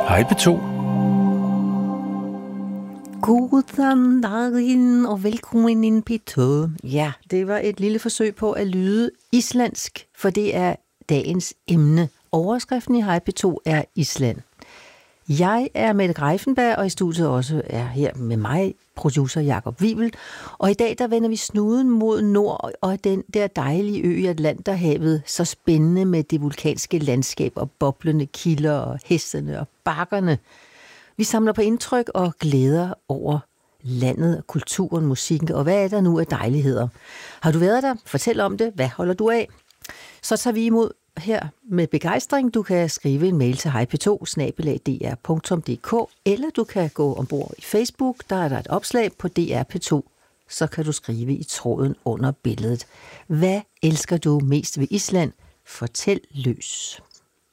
Hej P2. Guten dagen og velkommen ind P2. Ja, det var et lille forsøg på at lyde islandsk, for det er dagens emne. Overskriften i Hej P2 er Island. Jeg er Mette Greiffenberg, og i studiet også er her med mig, producer Jakob Wivel. Og i dag der vender vi snuden mod nord, og den der dejlige ø i Atlanterhavet, så spændende med det vulkanske landskab og boblende kilder og hestene og bakkerne. Vi samler på indtryk og glæder over landet, kulturen, musikken, og hvad er der nu af dejligheder? Har du været der? Fortæl om det. Hvad holder du af? Så tager vi imod her med begejstring. Du kan skrive en mail til hejp2@dr.dk, eller du kan gå ombord i Facebook. Der er der et opslag på DR P2. Så kan du skrive i tråden under billedet. Hvad elsker du mest ved Island? Fortæl løs.